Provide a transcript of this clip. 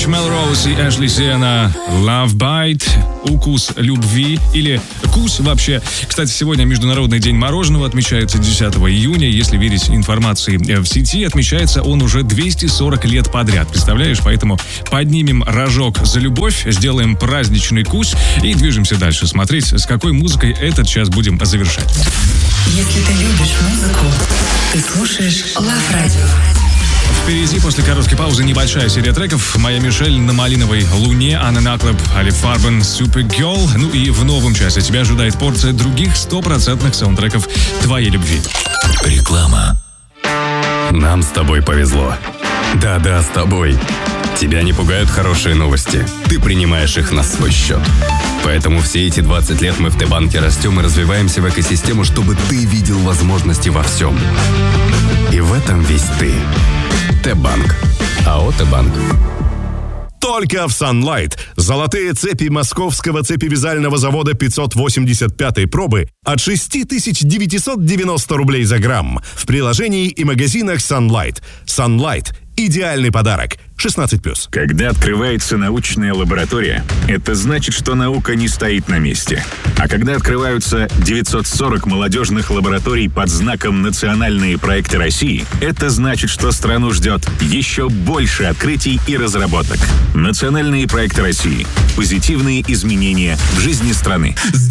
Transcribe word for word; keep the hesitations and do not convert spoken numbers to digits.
Марч Мелроуз и Эшли Сиена. Love Bite. Укус любви. Или кус вообще. Кстати, сегодня Международный день мороженого отмечается десятого июня. Если верить информации в сети, отмечается он уже двести сорок лет подряд. Представляешь? Поэтому поднимем рожок за любовь, сделаем праздничный кус и движемся дальше. Смотреть, с какой музыкой этот час будем завершать. Если ты любишь музыку, ты слушаешь Love Radio. Впереди после короткой паузы небольшая серия треков. Моя Мишель на малиновой луне, Анна Наклеп, Али Фарбен, Supergirl. Ну и в новом часе тебя ожидает порция других стопроцентных саундтреков твоей любви. Реклама. Нам с тобой повезло. Да-да, с тобой. Тебя не пугают хорошие новости. Ты принимаешь их на свой счет. Поэтому все эти двадцать лет мы в Т-банке растем и развиваемся в экосистему, чтобы ты видел возможности во всем. И в этом весь ты. Т-банк. АО «Т-банк». Только в Sunlight. Золотые цепи московского цепевязального завода пятьсот восемьдесят пятой пробы от шесть тысяч девятьсот девяносто рублей за грамм. В приложении и магазинах Sunlight. Sunlight. Идеальный подарок. шестнадцать плюс. Когда открывается научная лаборатория, это значит, что наука не стоит на месте. А когда открываются девятьсот сорок молодежных лабораторий под знаком «Национальные проекты России», это значит, что страну ждет еще больше открытий и разработок. Национальные проекты России. Позитивные изменения в жизни страны.